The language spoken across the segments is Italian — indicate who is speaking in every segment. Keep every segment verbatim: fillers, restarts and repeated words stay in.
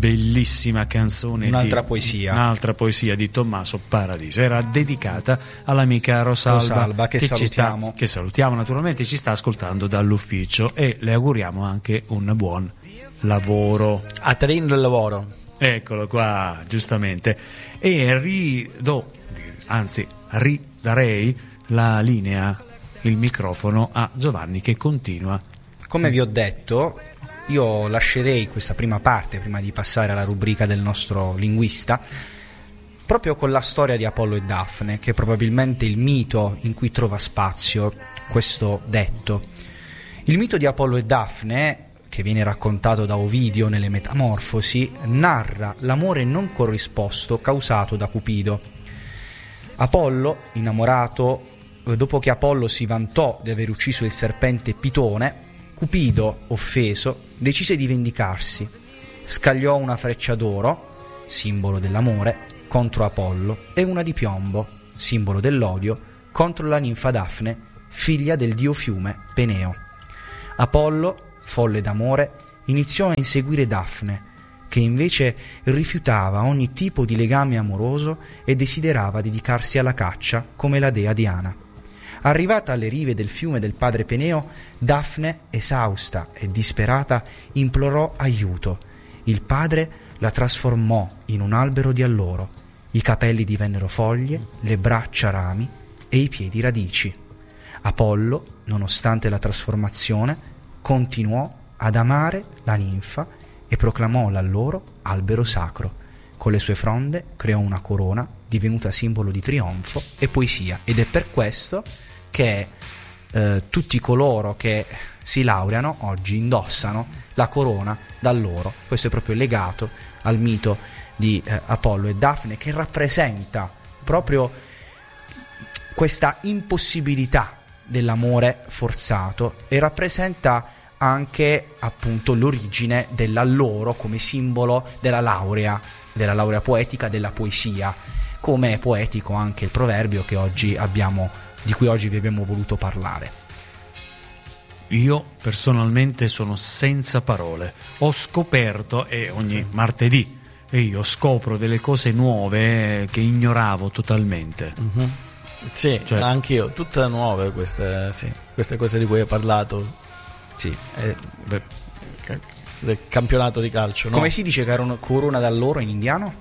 Speaker 1: bellissima canzone,
Speaker 2: un'altra
Speaker 1: di,
Speaker 2: poesia
Speaker 1: un'altra poesia di Tommaso Paradiso, era dedicata all'amica Rosalba,
Speaker 2: Rosalba che,
Speaker 1: che
Speaker 2: salutiamo
Speaker 1: ci sta, che salutiamo naturalmente, ci sta ascoltando dall'ufficio, e le auguriamo anche un buon lavoro.
Speaker 3: A Trino il lavoro.
Speaker 1: Eccolo qua, giustamente. E rido, anzi ridarei la linea, il microfono a Giovanni, che continua.
Speaker 2: Come vi ho detto, io lascerei questa prima parte prima di passare alla rubrica del nostro linguista proprio con la storia di Apollo e Dafne, che è probabilmente il mito in cui trova spazio questo detto. Il mito di Apollo e Dafne, che viene raccontato da Ovidio nelle Metamorfosi, narra l'amore non corrisposto causato da Cupido. Apollo, innamorato, dopo che Apollo si vantò di aver ucciso il serpente Pitone, Cupido, offeso, decise di vendicarsi. Scagliò una freccia d'oro, simbolo dell'amore, contro Apollo, e una di piombo, simbolo dell'odio, contro la ninfa Dafne, figlia del dio fiume Peneo. Apollo, folle d'amore, iniziò a inseguire Dafne, che invece rifiutava ogni tipo di legame amoroso e desiderava dedicarsi alla caccia come la dea Diana. Arrivata alle rive del fiume del padre Peneo, Dafne, esausta e disperata, implorò aiuto. Il padre la trasformò in un albero di alloro. I capelli divennero foglie, le braccia rami e i piedi radici. Apollo, nonostante la trasformazione, continuò ad amare la ninfa e proclamò l'alloro albero sacro. Con le sue fronde creò una corona divenuta simbolo di trionfo e poesia, ed è per questo che eh, tutti coloro che si laureano oggi indossano la corona d'alloro. Questo è proprio legato al mito di eh, Apollo e Dafne, che rappresenta proprio questa impossibilità dell'amore forzato, e rappresenta anche appunto l'origine dell'alloro come simbolo della laurea, della laurea poetica, della poesia, come è poetico anche il proverbio che oggi abbiamo, di cui oggi vi abbiamo voluto parlare.
Speaker 1: Io personalmente sono senza parole. Ho scoperto, e ogni martedì e io scopro delle cose nuove che ignoravo totalmente.
Speaker 3: Mm-hmm. Sì, cioè, anche io, tutte nuove queste, sì, queste cose di cui hai parlato. Sì, eh, beh, del campionato di calcio, no?
Speaker 2: Come si dice che era una corona d'alloro in indiano?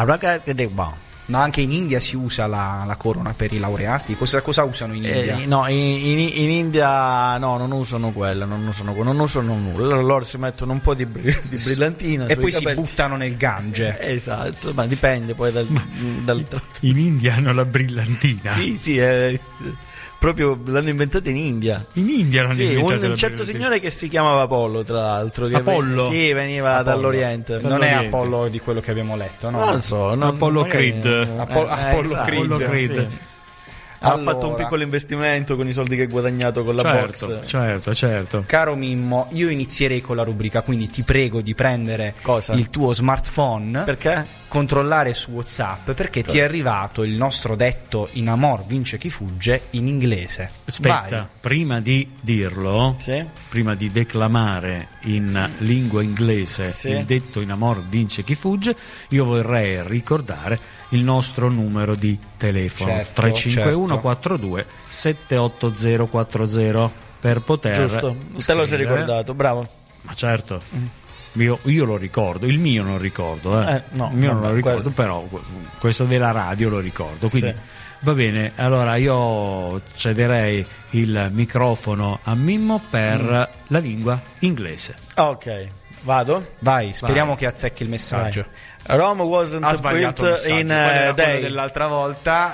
Speaker 2: Ma anche in India si usa la, la corona per i laureati. Cosa, cosa usano in India?
Speaker 3: Eh, no, in, in, in India no, non usano quella, non usano, non usano nulla. Loro si mettono un po' di, di brillantina
Speaker 2: e poi
Speaker 3: capelli.
Speaker 2: Si buttano nel Gange.
Speaker 3: Esatto, ma dipende poi dal, ma dal...
Speaker 1: In India hanno la brillantina.
Speaker 3: Sì, sì, è... proprio l'hanno inventata in India.
Speaker 1: In India l'hanno
Speaker 3: sì,
Speaker 1: inventata.
Speaker 3: Un, un certo signore che si chiamava Apollo, tra l'altro. Che
Speaker 1: Apollo?
Speaker 3: Ven- sì, veniva
Speaker 2: Apollo.
Speaker 3: dall'Oriente.
Speaker 2: Non
Speaker 3: dall'Oriente.
Speaker 2: è Apollo di quello che abbiamo letto, no?
Speaker 3: Non so. Non,
Speaker 1: Apollo
Speaker 3: magari,
Speaker 1: Creed.
Speaker 3: Eh,
Speaker 2: Apollo,
Speaker 3: eh,
Speaker 2: Apollo
Speaker 3: esatto.
Speaker 2: Creed.
Speaker 1: Apollo Creed.
Speaker 3: Sì.
Speaker 2: Allora,
Speaker 3: ha fatto un piccolo investimento con i soldi che ha guadagnato con la
Speaker 1: certo,
Speaker 3: box.
Speaker 1: Certo, certo.
Speaker 2: Caro Mimmo, io inizierei con la rubrica, quindi ti prego di prendere
Speaker 3: Cosa?
Speaker 2: il tuo smartphone.
Speaker 3: Perché?
Speaker 2: Controllare su WhatsApp, perché Cosa? Ti è arrivato il nostro detto in amor vince chi fugge in inglese.
Speaker 1: Aspetta, vai. Prima di dirlo,
Speaker 3: sì?
Speaker 1: prima di declamare in lingua inglese sì. il detto in amor vince chi fugge, io vorrei ricordare il nostro numero di telefono,
Speaker 2: certo,
Speaker 1: tre cinque uno
Speaker 2: certo.
Speaker 1: quattro due sette otto zero quattro zero, per poter
Speaker 3: giusto, te lo sei ricordato, bravo.
Speaker 1: Ma certo, mm. io, io lo ricordo, il mio non ricordo, eh.
Speaker 3: Eh, no,
Speaker 1: il mio
Speaker 3: vabbè,
Speaker 1: non lo ricordo,
Speaker 3: quello.
Speaker 1: Però questo della radio lo ricordo, quindi sì. Va bene, allora io cederei il microfono a Mimmo per mm. la lingua inglese.
Speaker 3: Ok, vado?
Speaker 2: Vai, speriamo
Speaker 1: Vai.
Speaker 2: che azzecchi il messaggio.
Speaker 3: Vai. Rome wasn't
Speaker 2: ha sbagliato
Speaker 3: built
Speaker 2: il
Speaker 3: in
Speaker 2: a
Speaker 3: uh, day
Speaker 2: dell'altra volta.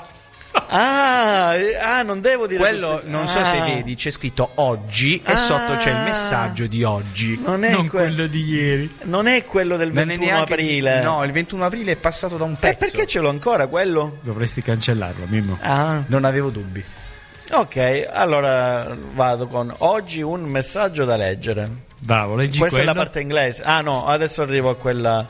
Speaker 3: Ah, ah, non devo dire
Speaker 2: quello
Speaker 3: tutti.
Speaker 2: non
Speaker 3: ah.
Speaker 2: so se vedi, c'è scritto oggi e
Speaker 3: ah.
Speaker 2: sotto c'è il messaggio di oggi,
Speaker 3: non è
Speaker 1: non
Speaker 3: que-
Speaker 1: quello di ieri,
Speaker 3: non è quello del
Speaker 2: non
Speaker 3: ventuno aprile.
Speaker 2: No, il ventuno aprile è passato da un pezzo.
Speaker 3: E perché ce l'ho ancora quello?
Speaker 1: Dovresti cancellarlo, Mimmo.
Speaker 3: Ah.
Speaker 2: Non avevo dubbi.
Speaker 3: Ok, allora vado con oggi un messaggio da leggere.
Speaker 1: Bravo, leggi
Speaker 3: questa
Speaker 1: quello.
Speaker 3: è la parte inglese. Ah no, adesso arrivo a quella.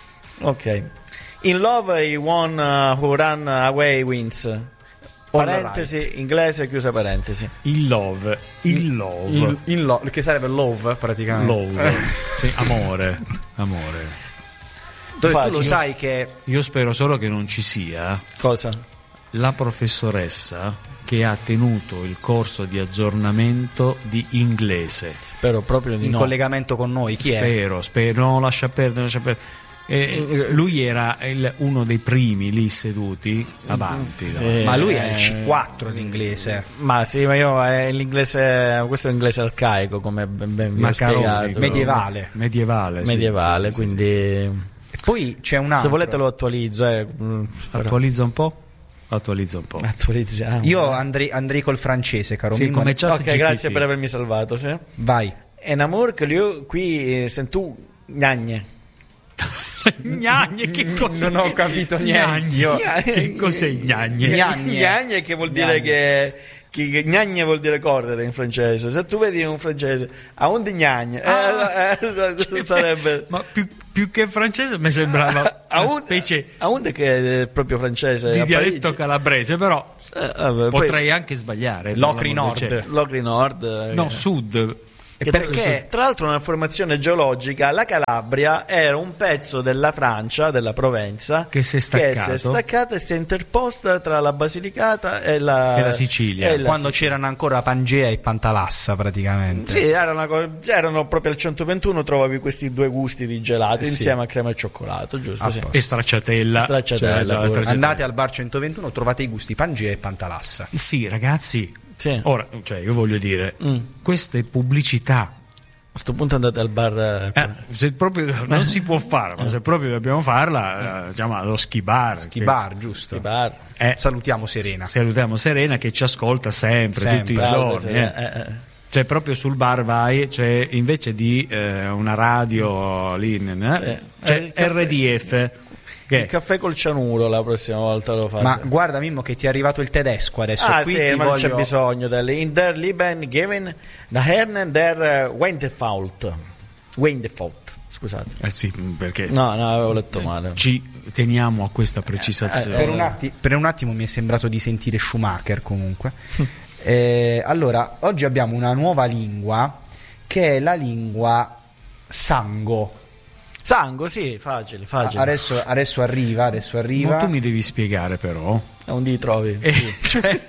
Speaker 3: Ok. In love he one uh, who run away wins. Parentesi, right. Inglese, chiusa parentesi.
Speaker 1: Il love, il love.
Speaker 2: Il, il lo- che sarebbe love praticamente.
Speaker 1: Love, sì, amore, amore.
Speaker 2: Dove
Speaker 3: Facile.
Speaker 2: tu lo sai che
Speaker 1: Io spero solo che non ci sia
Speaker 3: Cosa?
Speaker 1: la professoressa che ha tenuto il corso di aggiornamento di inglese.
Speaker 3: Spero proprio di
Speaker 2: in
Speaker 3: no.
Speaker 2: collegamento con noi chi è?
Speaker 1: Spero, spero, no, lascia perdere, lascia perdere. Eh, lui era il- uno dei primi lì seduti avanti.
Speaker 3: Sì.
Speaker 1: davanti.
Speaker 2: Ma lui è
Speaker 3: Eh,
Speaker 2: il C quattro di inglese.
Speaker 3: Ma sì, ma io è l'inglese, questo è l'inglese arcaico, come ben, ben vi ho
Speaker 1: Macaronico.
Speaker 3: spiegato.
Speaker 2: Medievale.
Speaker 1: Medievale, sì,
Speaker 3: Medievale,
Speaker 1: sì, sì, sì,
Speaker 3: quindi
Speaker 2: E poi c'è un altro.
Speaker 3: se volete lo attualizzo. Eh. mm, però-
Speaker 1: Attualizza un po'? Attualizza un po'.
Speaker 3: Attualizziamo.
Speaker 2: Io andrei, andrei col francese, caro
Speaker 1: Sì,
Speaker 2: Mimmo.
Speaker 1: come chat
Speaker 3: Ok,
Speaker 1: G P T.
Speaker 3: grazie per avermi salvato. Sì.
Speaker 2: Vai.
Speaker 3: En amor che lui qui eh, sentù gnagne.
Speaker 1: Gnagne, che cos'è?
Speaker 2: Non ho capito niente. Io-
Speaker 1: Che cos'è gnagne?
Speaker 2: Gnagne.
Speaker 3: Gnagne che vuol dire
Speaker 2: Gnagne.
Speaker 3: che, che gnagne vuol dire correre in francese. Se tu vedi un francese a un di gnagne,
Speaker 1: Ah.
Speaker 3: eh, eh, sarebbe
Speaker 1: Ma più, più che francese mi sembrava
Speaker 3: a
Speaker 1: una
Speaker 3: un,
Speaker 1: specie
Speaker 3: a un che è proprio francese
Speaker 1: di
Speaker 3: a
Speaker 1: dialetto
Speaker 3: Parigi.
Speaker 1: calabrese, però
Speaker 3: Eh, vabbè,
Speaker 1: potrei anche sbagliare.
Speaker 2: Locri
Speaker 1: per l'amor del
Speaker 2: Nord.
Speaker 1: cielo.
Speaker 3: Locri Nord, eh,
Speaker 1: No, sud.
Speaker 3: che
Speaker 2: perché-
Speaker 3: tra l'altro una formazione geologica, la Calabria era un pezzo della Francia, della Provenza,
Speaker 1: Che si è staccato.
Speaker 3: si è staccata e si è interposta tra la Basilicata e la,
Speaker 1: E la Sicilia.
Speaker 3: e la
Speaker 2: Quando
Speaker 3: Sicilia.
Speaker 2: c'erano ancora Pangea e Pantalassa praticamente.
Speaker 3: Sì, era una co- erano proprio al centoventuno, trovavi questi due gusti di gelato
Speaker 2: Eh sì.
Speaker 3: insieme a crema e cioccolato, giusto?
Speaker 2: Ah,
Speaker 3: Sì.
Speaker 1: E stracciatella.
Speaker 3: Stracciatella,
Speaker 1: Cioè, già,
Speaker 3: pure.
Speaker 1: stracciatella.
Speaker 2: Andate al bar centoventuno, trovate i gusti Pangea e Pantalassa.
Speaker 1: Sì, ragazzi.
Speaker 3: Sì.
Speaker 1: Ora, cioè, io voglio dire,
Speaker 3: Mm.
Speaker 1: queste pubblicità.
Speaker 3: A sto punto andate al bar. eh,
Speaker 1: Eh, se proprio non si può fare, ma se proprio dobbiamo farla, eh, chiama lo ski bar.
Speaker 2: Ski
Speaker 1: che-
Speaker 2: bar, giusto?
Speaker 3: i bar.
Speaker 1: eh,
Speaker 2: Salutiamo Serena.
Speaker 1: salutiamo Serena che ci ascolta sempre,
Speaker 2: Sempre.
Speaker 1: tutti i
Speaker 3: Salve,
Speaker 1: giorni.
Speaker 3: Serena.
Speaker 1: eh.
Speaker 3: Eh, eh.
Speaker 1: Cioè, proprio sul bar vai, c'è invece di eh, una radio lì, eh,
Speaker 3: Sì.
Speaker 1: c'è
Speaker 3: Eh, il caffè-
Speaker 1: R D F. Che
Speaker 3: Il caffè col cianuro la prossima volta lo faccio.
Speaker 2: Ma guarda Mimmo che ti è arrivato il tedesco adesso.
Speaker 3: Ah
Speaker 2: Qui
Speaker 3: sì,
Speaker 2: ti
Speaker 3: ma non c'è
Speaker 2: voglio-
Speaker 3: bisogno del in der Lieben geben da Herren der Wendefault. Wendefault, scusate.
Speaker 1: eh sì, perché
Speaker 3: No, no, avevo letto male.
Speaker 1: ci teniamo a questa precisazione.
Speaker 2: Per un, atti- per un attimo mi è sembrato di sentire Schumacher comunque. Eh, allora, oggi abbiamo una nuova lingua che è la lingua Sango.
Speaker 3: Sango, sì, facile, facile.
Speaker 2: Adesso, adesso arriva, adesso arriva.
Speaker 1: Ma tu mi devi spiegare però.
Speaker 3: È un di trovi.
Speaker 1: Eh, cioè,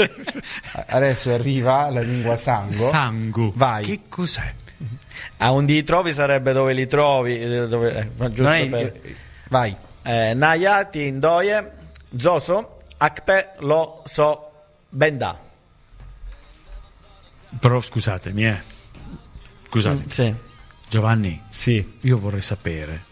Speaker 2: Adesso arriva la lingua Sango.
Speaker 1: sangu.
Speaker 2: Vai.
Speaker 1: Che cos'è?
Speaker 3: A un di trovi sarebbe dove li trovi, eh, dove, eh, ma giusto
Speaker 2: Non è-
Speaker 3: per
Speaker 2: Vai.
Speaker 3: eh, Nayati Indoye, Zoso, Akpe lo so benda.
Speaker 1: Però scusatemi, eh. Scusate,
Speaker 3: Sì.
Speaker 1: Giovanni,
Speaker 2: Sì.
Speaker 1: io vorrei sapere,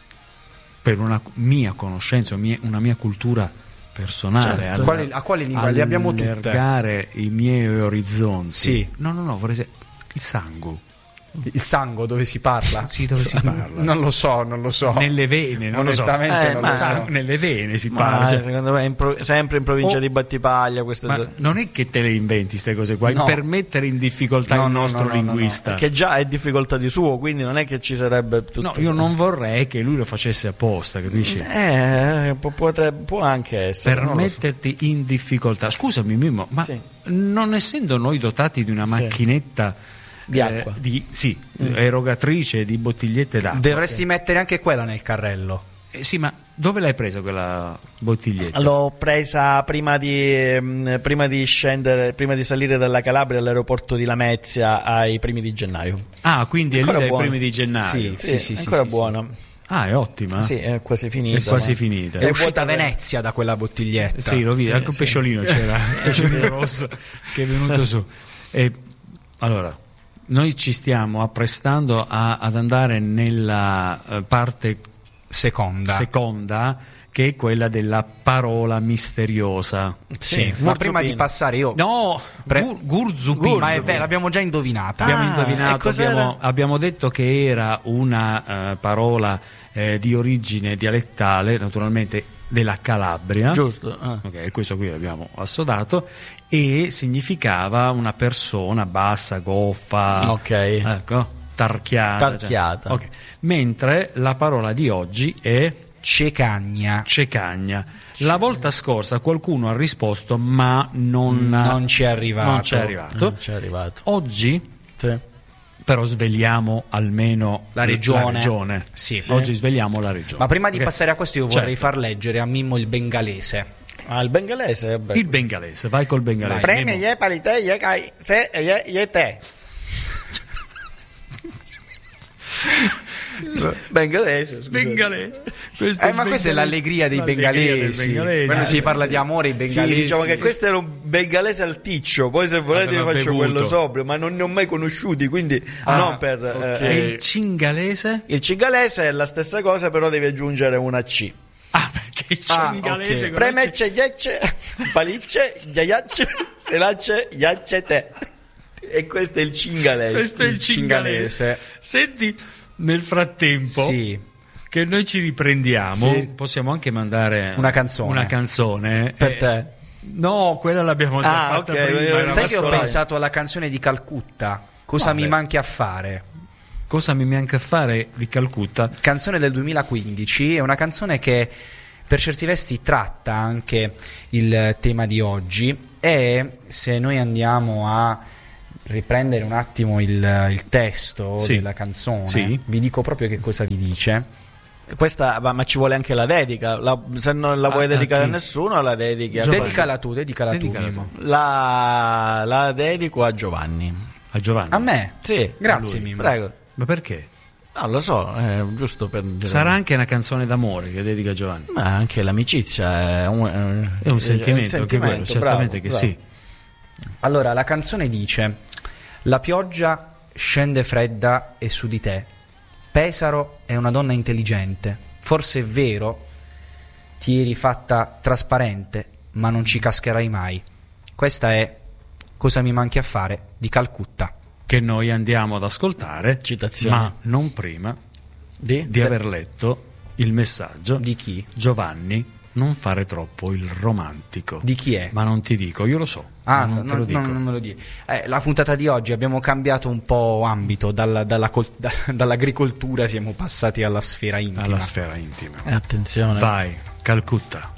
Speaker 1: per una mia conoscenza, mia- una mia cultura personale,
Speaker 3: Certo.
Speaker 1: alla-
Speaker 2: Quali- a quali lingue? Le abbiamo tutte.
Speaker 1: allargare i miei orizzonti.
Speaker 2: Sì.
Speaker 1: No, no, no, vorrei sapere il sangue.
Speaker 2: Il Sango dove si parla?
Speaker 1: Sì, dove si parla?
Speaker 2: Non lo so, non lo so.
Speaker 1: Nelle vene, non lo so.
Speaker 2: Onestamente
Speaker 3: Eh,
Speaker 2: non
Speaker 3: ma-
Speaker 2: lo so.
Speaker 1: Sangue- nelle vene si
Speaker 3: Ma
Speaker 1: parla. cioè-
Speaker 3: secondo me è in pro- sempre in provincia
Speaker 1: Oh.
Speaker 3: di Battipaglia queste
Speaker 1: ma
Speaker 3: zone.
Speaker 1: non è che te le inventi queste cose qua,
Speaker 2: No.
Speaker 1: per mettere in difficoltà
Speaker 2: No,
Speaker 1: il
Speaker 2: no,
Speaker 1: nostro
Speaker 2: no, no, no, no.
Speaker 1: linguista.
Speaker 3: Che già è difficoltà di suo, quindi non è che ci sarebbe tutto.
Speaker 1: No, io non vorrei che lui lo facesse apposta, capisci?
Speaker 3: Eh, può, potrebbe- può anche essere.
Speaker 1: Per
Speaker 3: non lo so.
Speaker 1: metterti in difficoltà. Scusami, Mimmo, ma
Speaker 3: Sì.
Speaker 1: non essendo noi dotati di una
Speaker 3: Sì.
Speaker 1: macchinetta
Speaker 3: Di
Speaker 1: eh,
Speaker 3: acqua.
Speaker 1: di- sì, erogatrice di bottigliette d'acqua.
Speaker 2: Dovresti mettere anche quella nel carrello.
Speaker 1: Eh, sì, ma dove l'hai presa quella bottiglietta?
Speaker 3: L'ho presa prima di, ehm, prima di scendere, prima di salire dalla Calabria all'aeroporto di Lamezia ai primi di gennaio.
Speaker 1: Ah, quindi è lì
Speaker 3: Ancora
Speaker 1: dai
Speaker 3: buono.
Speaker 1: primi di gennaio.
Speaker 2: Sì, sì,
Speaker 3: è
Speaker 2: sì,
Speaker 3: ancora
Speaker 2: sì,
Speaker 3: buona.
Speaker 1: Ah, è ottima.
Speaker 3: Sì, è quasi finita.
Speaker 1: È quasi
Speaker 3: ma-
Speaker 1: finita.
Speaker 2: È
Speaker 1: Eh,
Speaker 2: uscita a
Speaker 3: vuota-
Speaker 2: Venezia da quella bottiglietta.
Speaker 1: Sì, l'ho visto,
Speaker 3: Sì,
Speaker 1: anche un
Speaker 3: sì.
Speaker 1: pesciolino c'era, un pesciolino rosso che è venuto su. E, allora, noi ci stiamo apprestando a- ad andare nella eh, parte
Speaker 2: Seconda.
Speaker 1: seconda, che è quella della parola misteriosa.
Speaker 2: Sì,
Speaker 3: Sì,
Speaker 2: ma
Speaker 3: molto
Speaker 2: prima di
Speaker 3: bene.
Speaker 2: passare io...
Speaker 1: No,
Speaker 2: Pre-
Speaker 1: gur- Gurzupin.
Speaker 2: Ma è vero, l'abbiamo già indovinata.
Speaker 1: Abbiamo
Speaker 3: Ah,
Speaker 1: indovinato,
Speaker 3: e cos'era?
Speaker 1: abbiamo, abbiamo detto che era una eh, parola eh, di origine dialettale, naturalmente della Calabria.
Speaker 3: Giusto. ah.
Speaker 1: Ok, questo qui l'abbiamo assodato, e significava una persona bassa, goffa,
Speaker 3: Ok.
Speaker 1: ecco, tarchiata.
Speaker 3: Tarchiata.
Speaker 1: cioè, ok. Mentre la parola di oggi è
Speaker 2: Cecagna.
Speaker 1: cecagna. La volta scorsa qualcuno ha risposto, ma non,
Speaker 2: Non ci è arrivato.
Speaker 1: non ci è arrivato.
Speaker 3: Non ci è arrivato.
Speaker 1: Oggi
Speaker 3: Sì.
Speaker 1: Però svegliamo almeno
Speaker 2: La regione.
Speaker 1: La regione.
Speaker 2: Sì.
Speaker 1: Sì. Oggi svegliamo la regione.
Speaker 2: Ma prima di
Speaker 1: Ok.
Speaker 2: passare a questo io vorrei
Speaker 1: Certo.
Speaker 2: far leggere a Mimmo il bengalese.
Speaker 3: Ah, il bengalese, vabbè.
Speaker 1: Il bengalese, vai col bengalese.
Speaker 3: Premi
Speaker 1: Mimmo.
Speaker 3: ye palite ye kai se ye ye te. Bengalese, scusa.
Speaker 1: Bengalese. Questo
Speaker 2: Eh,
Speaker 1: il
Speaker 2: ma questa è
Speaker 1: bengalese.
Speaker 2: l'allegria dei
Speaker 1: L'allegria del
Speaker 2: bengalesi.
Speaker 1: bengalese.
Speaker 2: Quando si parla di amore, i bengalesi.
Speaker 3: Sì, diciamo che questo era un bengalese alticcio. Poi, se volete, vi
Speaker 1: Aveva
Speaker 3: faccio
Speaker 1: bevuto.
Speaker 3: quello sobrio, ma non ne ho mai conosciuti. Quindi,
Speaker 2: Ah,
Speaker 3: non per
Speaker 2: ok.
Speaker 3: eh,
Speaker 1: E il cingalese?
Speaker 3: il cingalese è la stessa cosa, però devi aggiungere una C.
Speaker 1: Ah, perché il
Speaker 2: Ah,
Speaker 1: cingalese
Speaker 2: ok.
Speaker 1: con la C-
Speaker 3: Premecce, ghiacce, palicce, ghiaiacce, selacce, ghiacce te. E questo è il cingalese.
Speaker 1: Questo è il
Speaker 2: il
Speaker 1: cingalese.
Speaker 2: cingalese.
Speaker 1: Senti, nel frattempo
Speaker 2: Sì.
Speaker 1: che noi ci riprendiamo,
Speaker 3: Sì.
Speaker 1: possiamo anche mandare
Speaker 2: Una canzone.
Speaker 1: Una canzone
Speaker 3: Per
Speaker 1: eh,
Speaker 3: te.
Speaker 1: No, quella l'abbiamo già
Speaker 3: Ah,
Speaker 1: fatta
Speaker 3: ok,
Speaker 1: prima.
Speaker 3: eh,
Speaker 1: era
Speaker 2: Sai che ho
Speaker 3: Mascolare.
Speaker 2: pensato alla canzone di Calcutta? Cosa
Speaker 1: Vabbè.
Speaker 2: mi manchi a fare?
Speaker 1: Cosa mi manca a fare di Calcutta?
Speaker 2: Canzone del duemilaquindici, è una canzone che per certi versi tratta anche il tema di oggi, e se noi andiamo a riprendere un attimo il, il testo
Speaker 1: Sì.
Speaker 2: della canzone,
Speaker 1: Sì.
Speaker 2: vi dico proprio che cosa vi dice.
Speaker 3: Questa, ma, ma ci vuole anche la dedica. La- se non la vuoi
Speaker 1: Ah,
Speaker 3: dedicare
Speaker 1: a
Speaker 3: a
Speaker 1: chi?
Speaker 3: nessuno, la dedichi a
Speaker 1: Giovanni.
Speaker 2: Dedicala tu, dedicala,
Speaker 1: Dedicala
Speaker 2: tu,
Speaker 1: tu.
Speaker 2: Mimmo.
Speaker 3: La, la dedico a Giovanni.
Speaker 1: A Giovanni.
Speaker 2: A me?
Speaker 3: Sì,
Speaker 2: Grazie,
Speaker 3: a lui.
Speaker 2: Mimmo.
Speaker 3: Prego.
Speaker 1: Ma perché?
Speaker 3: No, lo so, è giusto per dire.
Speaker 1: Sarà anche una canzone d'amore che dedica a Giovanni.
Speaker 3: Ma anche l'amicizia è un,
Speaker 1: È un sentimento, anche quello,
Speaker 3: bravo,
Speaker 1: certamente che
Speaker 3: bravo.
Speaker 1: sì.
Speaker 2: Allora, la canzone dice: la pioggia scende fredda e su di te. Pesaro è una donna intelligente. Forse è vero, ti eri fatta trasparente, ma non ci cascherai mai. Questa è Cosa mi manchi a fare di Calcutta.
Speaker 1: Che noi andiamo ad ascoltare,
Speaker 3: Citazione.
Speaker 1: ma non prima
Speaker 3: Di?
Speaker 1: di aver letto il messaggio
Speaker 2: Di chi?
Speaker 1: Giovanni, non fare troppo il romantico.
Speaker 2: Di chi è?
Speaker 1: Ma non ti dico, io lo so.
Speaker 2: Ah,
Speaker 1: ma non
Speaker 2: no,
Speaker 1: te lo
Speaker 2: no,
Speaker 1: dico.
Speaker 2: no, non me lo dire. Eh, la puntata di oggi abbiamo cambiato un po' ambito, dalla, dalla col- da- dall'agricoltura siamo passati alla sfera intima.
Speaker 1: Alla sfera intima.
Speaker 3: Eh, attenzione.
Speaker 1: Vai, Calcutta.